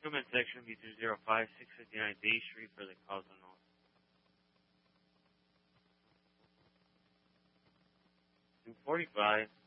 Comment section will be 205-659 Day Street for the calls unknown. 245